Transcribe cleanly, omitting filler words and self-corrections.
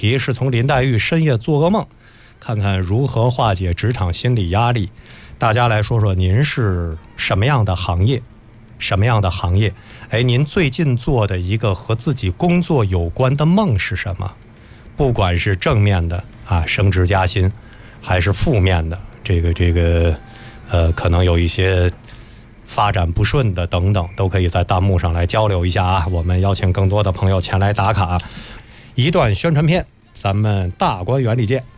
题是从林黛玉深夜做噩梦，看看如何化解职场心理压力。大家来说说您是什么样的行业？什么样的行业？您最近做的一个和自己工作有关的梦是什么？不管是正面的升职加薪，还是负面的可能有一些发展不顺的等等，都可以在弹幕上来交流一下啊！我们邀请更多的朋友前来打卡。一段宣传片，咱们大观园里见。